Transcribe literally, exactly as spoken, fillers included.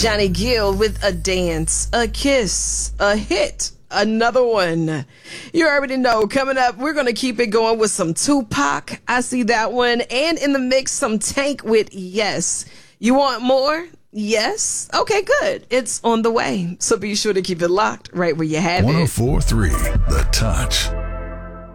Johnny Gill with A Dance, A Kiss, A Hit, another one. You already know. Coming up, we're going to keep it going with some Tupac. I see that one. And in the mix, some Tank with Yes. You want more? Yes? Okay, good. It's on the way. So be sure to keep it locked right where you have it. one oh four point three The Touch.